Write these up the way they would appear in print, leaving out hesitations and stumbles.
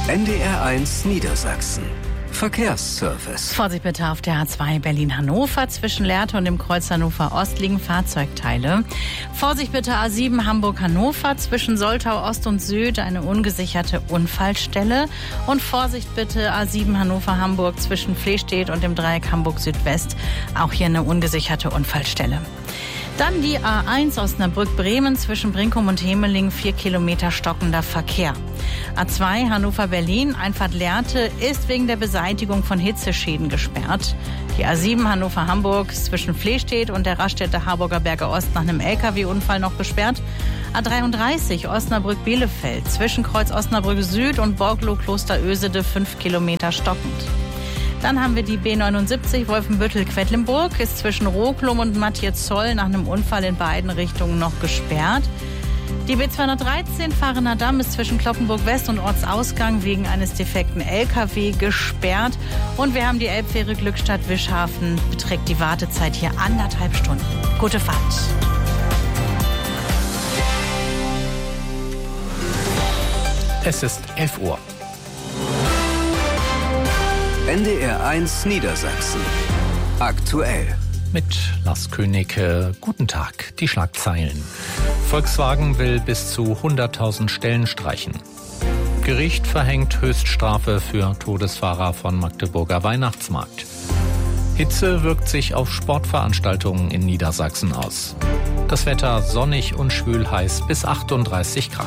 NDR1 Niedersachsen. Verkehrsservice. Vorsicht bitte auf der A2 Berlin-Hannover. Zwischen Lehrte und dem Kreuz Hannover Ost liegen Fahrzeugteile. Vorsicht bitte A7 Hamburg-Hannover. Zwischen Soltau Ost und Süd eine ungesicherte Unfallstelle. Und Vorsicht bitte A7 Hannover-Hamburg zwischen Flehstedt und dem Dreieck Hamburg-Südwest. Auch hier eine ungesicherte Unfallstelle. Dann die A1 Osnabrück-Bremen zwischen Brinkum und Hemeling, 4 Kilometer stockender Verkehr. A2 Hannover-Berlin, Einfahrt Lehrte, ist wegen der Beseitigung von Hitzeschäden gesperrt. Die A7 Hannover-Hamburg zwischen Flehstedt und der Raststätte Harburger Berge Ost nach einem LKW-Unfall noch gesperrt. A33 Osnabrück-Bielefeld zwischen Kreuz Osnabrück Süd und Borglow-Klosterösede, 5 Kilometer stockend. Dann haben wir die B79 Wolfenbüttel-Quedlinburg, ist zwischen Roklum und Mathiez-Zoll nach einem Unfall in beiden Richtungen noch gesperrt. Die B213 Fahrener Damm ist zwischen Cloppenburg West und Ortsausgang wegen eines defekten LKW gesperrt. Und wir haben die Elbfähre Glückstadt-Wischhafen, beträgt die Wartezeit hier 1,5 Stunden. Gute Fahrt. Es ist 11 Uhr. NDR1 Niedersachsen. Aktuell. Mit Lars König. Guten Tag. Die Schlagzeilen. Volkswagen will bis zu 100.000 Stellen streichen. Gericht verhängt Höchststrafe für Todesfahrer von Magdeburger Weihnachtsmarkt. Hitze wirkt sich auf Sportveranstaltungen in Niedersachsen aus. Das Wetter sonnig und schwül heiß bis 38 Grad.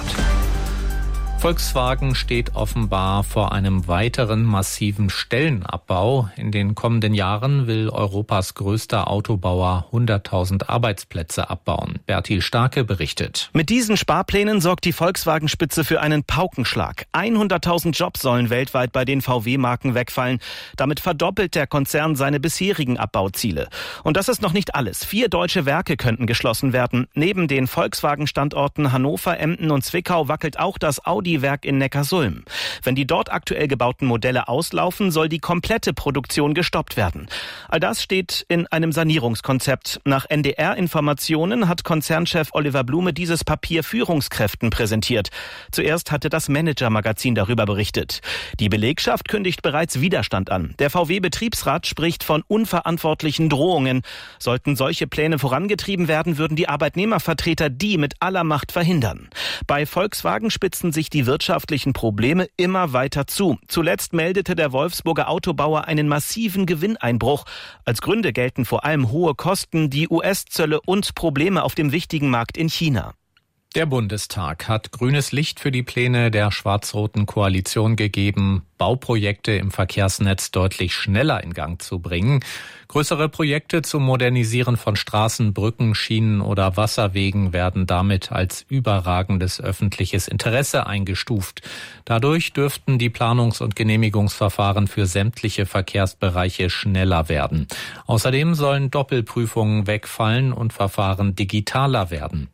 Volkswagen steht offenbar vor einem weiteren massiven Stellenabbau. In den kommenden Jahren will Europas größter Autobauer 100.000 Arbeitsplätze abbauen. Bertil Starke berichtet. Mit diesen Sparplänen sorgt die Volkswagen-Spitze für einen Paukenschlag. 100.000 Jobs sollen weltweit bei den VW-Marken wegfallen. Damit verdoppelt der Konzern seine bisherigen Abbauziele. Und das ist noch nicht alles. 4 deutsche Werke könnten geschlossen werden. Neben den Volkswagen-Standorten Hannover, Emden und Zwickau wackelt auch das Audi-Werk in Neckarsulm. Wenn die dort aktuell gebauten Modelle auslaufen, soll die komplette Produktion gestoppt werden. All das steht in einem Sanierungskonzept. Nach NDR-Informationen hat Konzernchef Oliver Blume dieses Papier Führungskräften präsentiert. Zuerst hatte das Manager-Magazin darüber berichtet. Die Belegschaft kündigt bereits Widerstand an. Der VW-Betriebsrat spricht von unverantwortlichen Drohungen. Sollten solche Pläne vorangetrieben werden, würden die Arbeitnehmervertreter die mit aller Macht verhindern. Bei Volkswagen spitzen sich die wirtschaftlichen Probleme immer weiter zu. Zuletzt meldete der Wolfsburger Autobauer einen massiven Gewinneinbruch. Als Gründe gelten vor allem hohe Kosten, die US-Zölle und Probleme auf dem wichtigen Markt in China. Der Bundestag hat grünes Licht für die Pläne der schwarz-roten Koalition gegeben, Bauprojekte im Verkehrsnetz deutlich schneller in Gang zu bringen. Größere Projekte zum Modernisieren von Straßen, Brücken, Schienen oder Wasserwegen werden damit als überragendes öffentliches Interesse eingestuft. Dadurch dürften die Planungs- und Genehmigungsverfahren für sämtliche Verkehrsbereiche schneller werden. Außerdem sollen Doppelprüfungen wegfallen und Verfahren digitaler werden.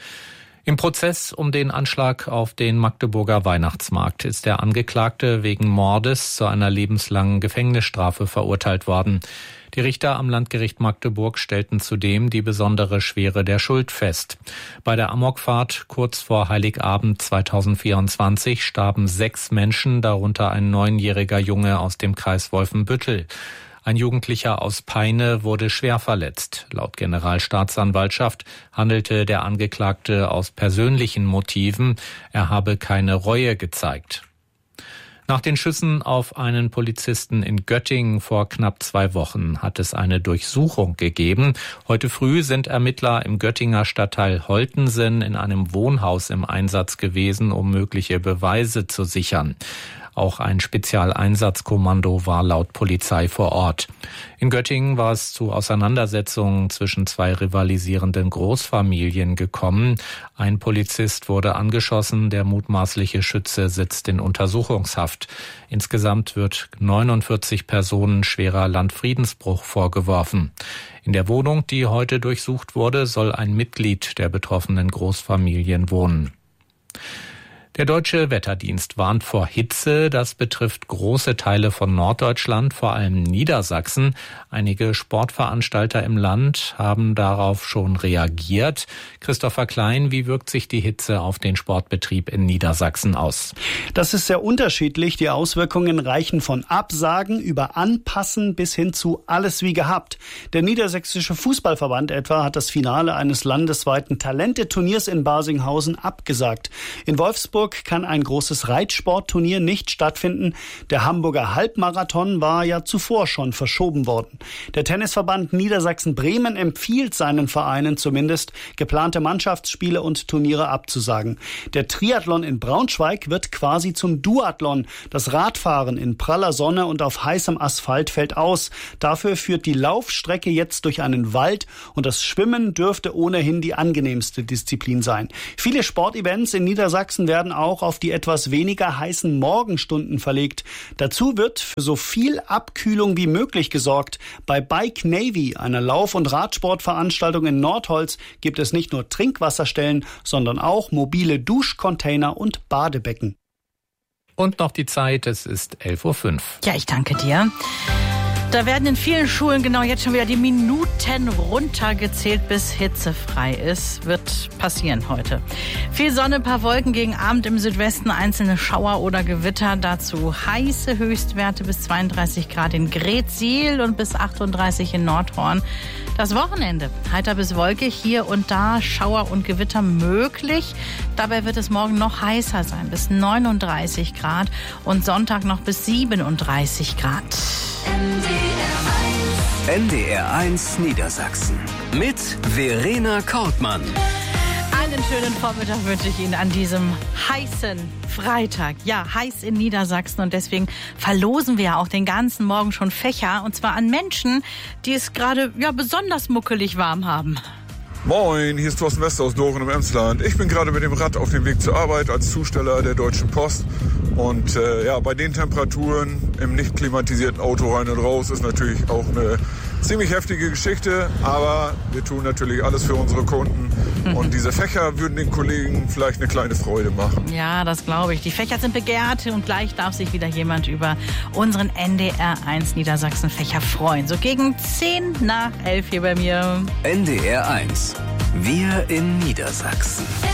Im Prozess um den Anschlag auf den Magdeburger Weihnachtsmarkt ist der Angeklagte wegen Mordes zu einer lebenslangen Gefängnisstrafe verurteilt worden. Die Richter am Landgericht Magdeburg stellten zudem die besondere Schwere der Schuld fest. Bei der Amokfahrt kurz vor Heiligabend 2024 starben 6 Menschen, darunter ein 9-jähriger Junge aus dem Kreis Wolfenbüttel. Ein Jugendlicher aus Peine wurde schwer verletzt. Laut Generalstaatsanwaltschaft handelte der Angeklagte aus persönlichen Motiven. Er habe keine Reue gezeigt. Nach den Schüssen auf einen Polizisten in Göttingen vor knapp 2 Wochen hat es eine Durchsuchung gegeben. Heute früh sind Ermittler im Göttinger Stadtteil Holtensen in einem Wohnhaus im Einsatz gewesen, um mögliche Beweise zu sichern. Auch ein Spezialeinsatzkommando war laut Polizei vor Ort. In Göttingen war es zu Auseinandersetzungen zwischen 2 rivalisierenden Großfamilien gekommen. Ein Polizist wurde angeschossen, der mutmaßliche Schütze sitzt in Untersuchungshaft. Insgesamt wird 49 Personen schwerer Landfriedensbruch vorgeworfen. In der Wohnung, die heute durchsucht wurde, soll ein Mitglied der betroffenen Großfamilien wohnen. Der Deutsche Wetterdienst warnt vor Hitze. Das betrifft große Teile von Norddeutschland, vor allem Niedersachsen. Einige Sportveranstalter im Land haben darauf schon reagiert. Christopher Klein, wie wirkt sich die Hitze auf den Sportbetrieb in Niedersachsen aus? Das ist sehr unterschiedlich. Die Auswirkungen reichen von Absagen über Anpassen bis hin zu alles wie gehabt. Der Niedersächsische Fußballverband etwa hat das Finale eines landesweiten Talenteturniers in Barsinghausen abgesagt. In Wolfsburg kann ein großes Reitsportturnier nicht stattfinden. Der Hamburger Halbmarathon war ja zuvor schon verschoben worden. Der Tennisverband Niedersachsen-Bremen empfiehlt seinen Vereinen zumindest, geplante Mannschaftsspiele und Turniere abzusagen. Der Triathlon in Braunschweig wird quasi zum Duathlon. Das Radfahren in praller Sonne und auf heißem Asphalt fällt aus. Dafür führt die Laufstrecke jetzt durch einen Wald und das Schwimmen dürfte ohnehin die angenehmste Disziplin sein. Viele Sportevents in Niedersachsen werden auch auf die etwas weniger heißen Morgenstunden verlegt. Dazu wird für so viel Abkühlung wie möglich gesorgt. Bei Bike Navy, einer Lauf- und Radsportveranstaltung in Nordholz, gibt es nicht nur Trinkwasserstellen, sondern auch mobile Duschcontainer und Badebecken. Und noch die Zeit, es ist 11.05 Uhr. Ja, ich danke dir. Da werden in vielen Schulen genau jetzt schon wieder die Minuten runtergezählt, bis hitzefrei ist. Wird passieren heute. Viel Sonne, ein paar Wolken gegen Abend im Südwesten, einzelne Schauer oder Gewitter. Dazu heiße Höchstwerte bis 32 Grad in Greetsiel und bis 38 in Nordhorn. Das Wochenende heiter bis wolkig, hier und da Schauer und Gewitter möglich. Dabei wird es morgen noch heißer sein, bis 39 Grad und Sonntag noch bis 37 Grad. NDR1 Niedersachsen mit Verena Kortmann. Einen schönen Vormittag wünsche ich Ihnen an diesem heißen Freitag. Ja, heiß in Niedersachsen und deswegen verlosen wir ja auch den ganzen Morgen schon Fächer und zwar an Menschen, die es gerade besonders muckelig warm haben. Moin, hier ist Thorsten Wester aus Doren im Emsland. Ich bin gerade mit dem Rad auf dem Weg zur Arbeit als Zusteller der Deutschen Post. Und bei den Temperaturen im nicht klimatisierten Auto rein und raus ist natürlich auch eine ziemlich heftige Geschichte. Aber wir tun natürlich alles für unsere Kunden. Und diese Fächer würden den Kollegen vielleicht eine kleine Freude machen. Ja, das glaube ich. Die Fächer sind begehrt und gleich darf sich wieder jemand über unseren NDR1 Niedersachsen Fächer freuen. So gegen 10:10 hier bei mir. NDR1. Wir in Niedersachsen.